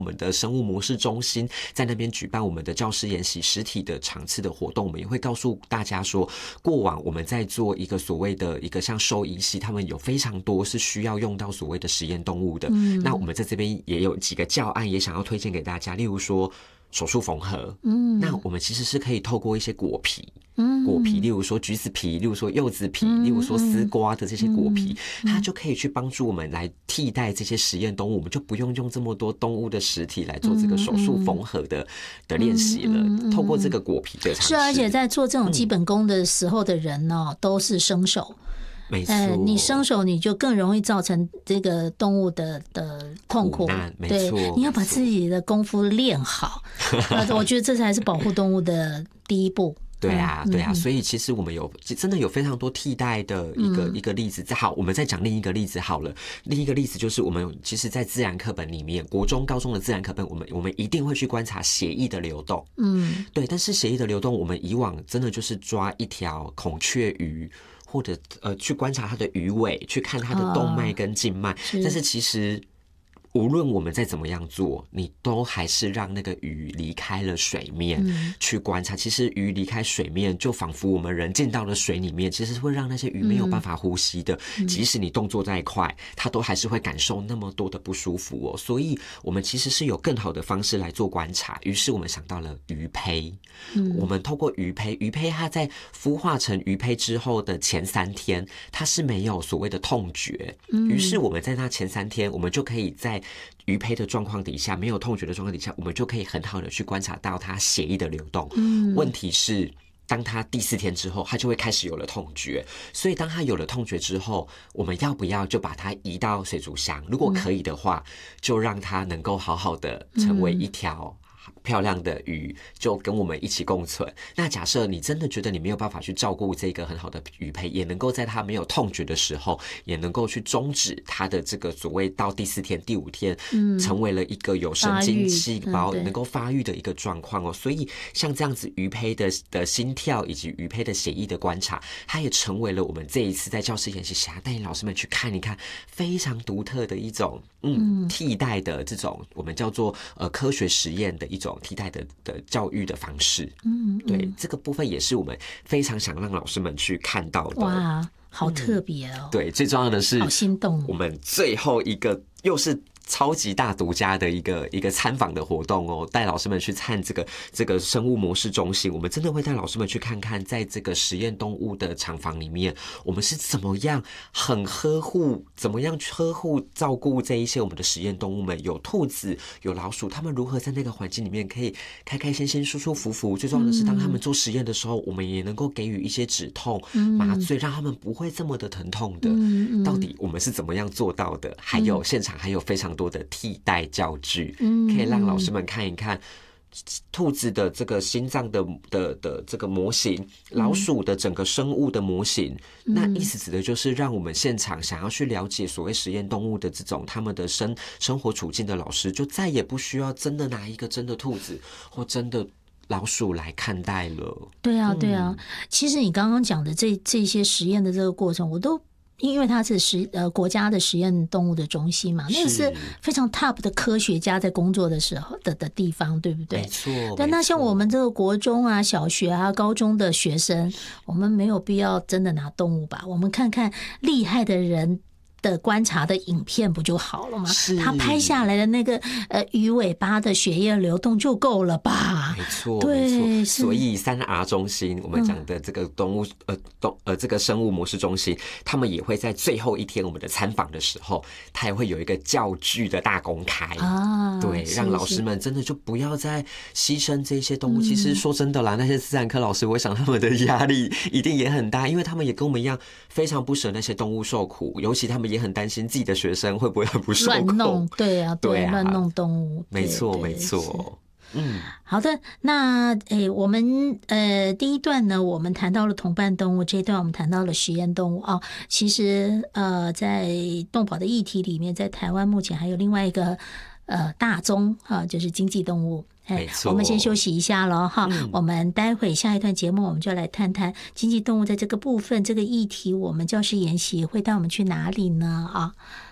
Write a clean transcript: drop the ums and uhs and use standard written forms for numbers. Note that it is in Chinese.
我们的生物模式中心在那边举办我们的教师研习实体的场次的活动，我们也会告诉大家说，过往我们在做一个所谓的一个像兽医系，他们有非常多是需要用到所谓的实验动物的。那我们在这边也有几个教案，也想要推荐给大家，例如说手术缝合，那我们其实是可以透过一些果皮，例如说橘子皮，例如说柚子皮，例如说丝瓜的这些果皮，它就可以去帮助我们来替代这些实验动物，我们就不用用这么多动物的实体来做这个手术缝合的练习了。透过这个果皮的尝试， 是，而且在做这种基本功的时候的人呢，都是生手。 没错， 你生手你就更容易造成这个动物的痛苦。 对， 你要把自己的功夫练好，我觉得这才是保护动物的第一步。 对啊，所以其实我们真的有非常多替代的一个例子。好，我们再讲另一个例子好了。另一个例子就是我们其实，在自然课本里面，国中、高中的自然课本，我们一定会去观察血液的流动。对。但是血液的流动，我们以往真的就是抓一条孔雀鱼，或者去观察它的鱼尾，去看它的动脉跟静脉。但是其实无论我们再怎么样做，你都还是让那个鱼离开了水面去观察。其实鱼离开水面，就仿佛我们人进到了水里面，其实会让那些鱼没有办法呼吸的。即使你动作再快，它都还是会感受那么多的不舒服哦。所以我们其实是有更好的方式来做观察。于是我们想到了鱼胚，我们透过鱼胚它在孵化成鱼胚之后的前3天，它是没有所谓的痛觉。于是我们在那前3天，我们就可以在鱼胚的状况底下，没有痛觉的状况底下，我们就可以很好的去观察到它血液的流动。问题是，当它第4天之后，它就会开始有了痛觉。所以当它有了痛觉之后，我们要不要就把它移到水族箱？如果可以的话，就让它能够好好的成为一条漂亮的鱼，就跟我们一起共存。那假设你真的觉得你没有办法去照顾这个很好的鱼胚，也能够在它没有痛觉的时候，也能够去终止它的这个所谓到第4天、第5天，成为了一个有神经细胞能够发育的一个状况哦。所以像这样子鱼胚的心跳以及鱼胚的血液的观察，它也成为了我们这一次在教师研习想要带领老师们去看一看非常独特的一种替代的这种我们叫做科学实验的一种替代的教育的方式。对，这个部分也是我们非常想让老师们去看到的。 哇，好特别哦。 对，最重要的是， 好心动。 我们最后一个又是超级大独家的一个参访的活动哦，带老师们去看这个生物模式中心。我们真的会带老师们去看看，在这个实验动物的厂房里面，我们是怎么样怎么样呵护照顾这一些我们的实验动物们。有兔子，有老鼠，他们如何在那个环境里面可以开开心心、舒舒服服。最重要的是，当他们做实验的时候，我们也能够给予一些止痛、麻醉，让他们不会这么的疼痛的。到底我们是怎么样做到的？还有现场还有非常多的替代教具，可以让老师们看一看兔子的这个心脏的这个模型，老鼠的整个生物的模型。那意思指的就是让我们现场想要去了解所谓实验动物的这种他们的生活处境的老师，就再也不需要真的拿一个真的兔子或真的老鼠来看待了。 对啊，对啊。其实你刚刚讲的这些实验的这个过程，我都因为它是国家的实验动物的中心嘛，那个是非常 top 的科学家在工作的时候的地方，对不对？ 没错。 但那像我们这个国中啊、小学啊、高中的学生，我们没有必要真的拿动物吧？我们看看厉害的人的观察的影片不就好了吗？他拍下来的那个鱼尾巴的血液流动就够了吧？ 没错， 对， 没错。所以3R 中心我们讲的这个动物这个生物模式中心，他们也会在最后一天我们的参访的时候，他也会有一个教具的大公开啊，对，让老师们真的就不要再牺牲这些动物。其实说真的啦，那些自然科老师，我想他们的压力一定也很大，因为他们也跟我们一样非常不舍那些动物受苦，尤其他们也很担心自己的学生会不会很不受控。 乱弄，对啊，对，乱弄动物， 没错，没错。 好的，那我们第一段呢，我们谈到了同伴动物，这一段我们谈到了实验动物啊。其实在动保的议题里面，在台湾目前还有另外一个大宗啊，就是经济动物。我们先休息一下了哈，我们待会下一段节目我们就来谈谈经济动物在这个部分这个议题，我们教师研习会带我们去哪里呢啊？